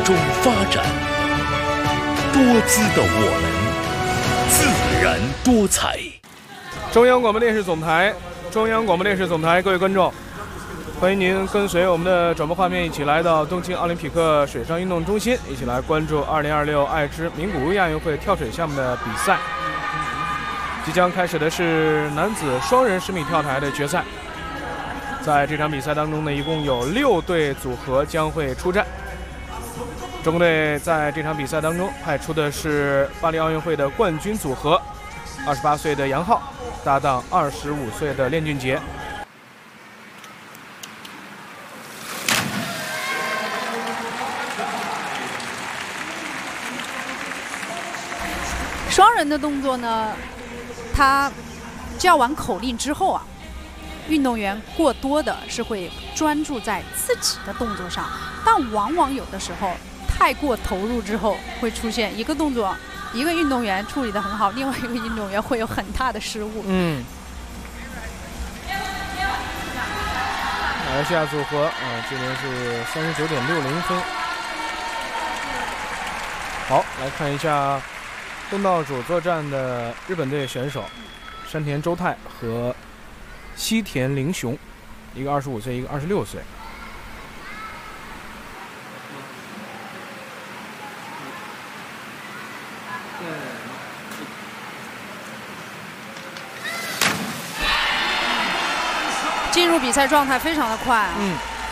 中发展，多姿的我们，自然多彩。 中央广播电视总台，各位观众，欢迎您跟随我们的转播画面一起来到东京奥林匹克水上运动中心，一起来关注2026爱知名古屋亚运会跳水项目的比赛。即将开始的是男子双人10米跳台的决赛。在这场比赛当中呢，一共有6对组合将会出战。中国队在这场比赛当中派出的是巴黎奥运会的冠军组合，28岁的杨昊搭档25岁的练俊杰。 双人的动作呢，他叫完口令之后啊，运动员过多的是会专注在自己的动作上，但往往有的时候太过投入之后，会出现一个动作，一个运动员处理得很好，另外一个运动员会有很大的失误。 马来西亚组合这边是39.60分。好，来看一下东道主作战的日本队选手山田周太和西田凌雄，一个25岁，一个26岁。 进入比赛状态非常的快啊！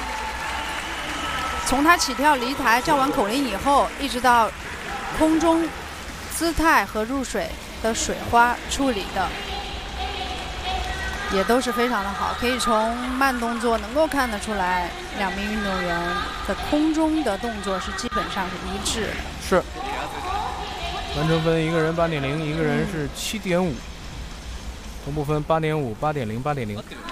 从他起跳离台叫完口令以后，一直到空中姿态和入水的水花处理的也都是非常的好，可以从慢动作能够看得出来，两名运动员的空中的动作是基本上是一致的。 是，完成分一个人8.0，一个人是7.5，同步分8.5、8.0、8.0。